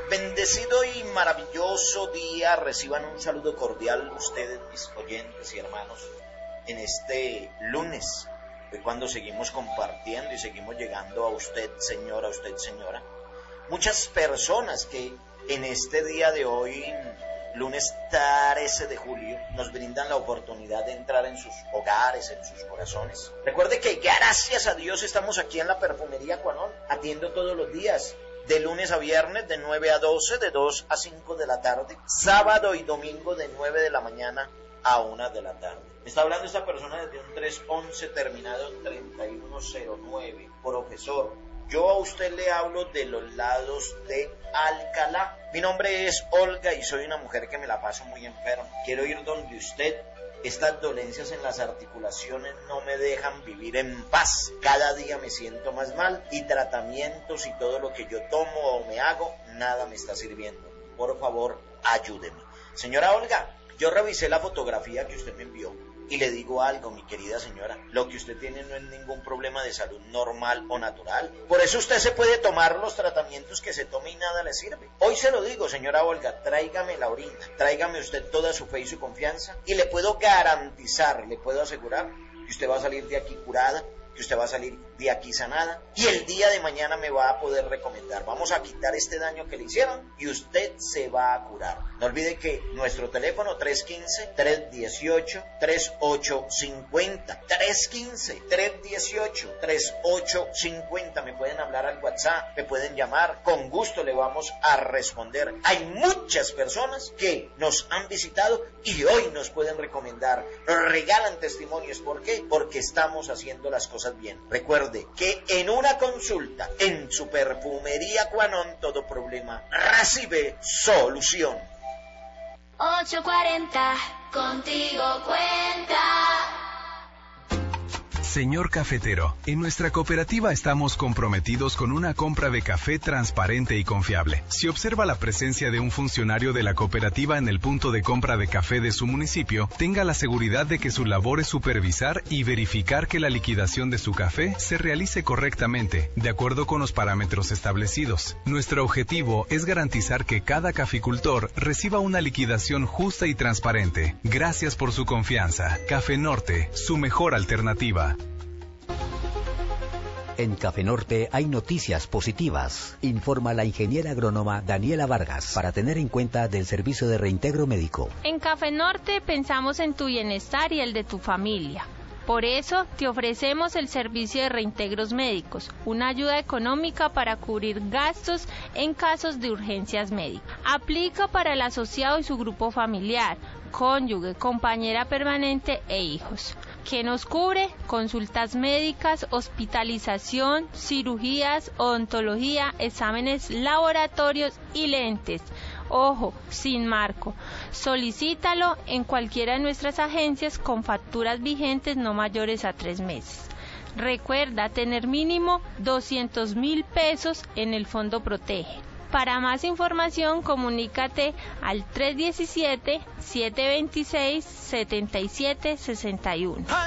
Bendecido y maravilloso día, reciban un saludo cordial ustedes, mis oyentes y hermanos, en este lunes, de cuando seguimos compartiendo y seguimos llegando a usted, señora, muchas personas que en este día de hoy, lunes 13 de julio, nos brindan la oportunidad de entrar en sus hogares, en sus corazones. Recuerde que gracias a Dios estamos aquí en la Perfumería Cuanón, atiendo todos los días, de lunes a viernes, de 9 a 12, de 2 a 5 de la tarde, sábado y domingo de 9 de la mañana a 1 de la tarde. Me está hablando esta persona desde un 311 terminado en 3109, profesor. Yo a usted le hablo de los lados de Alcalá. Mi nombre es Olga y soy una mujer que me la paso muy enferma. Quiero ir donde usted. Estas dolencias en las articulaciones no me dejan vivir en paz. Cada día me siento más mal y tratamientos y todo lo que yo tomo o me hago, nada me está sirviendo. Por favor, ayúdeme. Señora Olga, yo revisé la fotografía que usted me envió y le digo algo, mi querida señora. Lo que usted tiene no es ningún problema de salud normal o natural. Por eso usted se puede tomar los tratamientos que se tome y nada le sirve. Hoy se lo digo, señora Olga, tráigame la orina, tráigame usted toda su fe y su confianza y le puedo garantizar, le puedo asegurar que usted va a salir de aquí curada, que usted va a salir de aquí sanada y el día de mañana me va a poder recomendar. Vamos a quitar este daño que le hicieron y usted se va a curar. No olvide que nuestro teléfono 315-318-3850, 315-318-3850. Me pueden hablar al WhatsApp, me pueden llamar, con gusto le vamos a responder. Hay muchas personas que nos han visitado y hoy nos pueden recomendar, nos regalan testimonios. ¿Por qué? Porque estamos haciendo las cosas bien. Recuerde que en una consulta en su Perfumería Cuanón todo problema recibe solución. 840, contigo cuenta. Señor cafetero, en nuestra cooperativa estamos comprometidos con una compra de café transparente y confiable. Si observa la presencia de un funcionario de la cooperativa en el punto de compra de café de su municipio, tenga la seguridad de que su labor es supervisar y verificar que la liquidación de su café se realice correctamente, de acuerdo con los parámetros establecidos. Nuestro objetivo es garantizar que cada caficultor reciba una liquidación justa y transparente. Gracias por su confianza. Café Norte, su mejor alternativa. En Café Norte hay noticias positivas, informa la ingeniera agrónoma Daniela Vargas, para tener en cuenta del servicio de reintegro médico. En Café Norte pensamos en tu bienestar y el de tu familia. Por eso te ofrecemos el servicio de reintegros médicos, una ayuda económica para cubrir gastos en casos de urgencias médicas. Aplica para el asociado y su grupo familiar, cónyuge, compañera permanente e hijos. Que nos cubre consultas médicas, hospitalización, cirugías, odontología, exámenes laboratorios y lentes. Ojo, sin marco. Solicítalo en cualquiera de nuestras agencias con facturas vigentes no mayores a 3 meses. Recuerda tener mínimo 200,000 pesos en el Fondo Protege. Para más información, comunícate al 317-726-7761.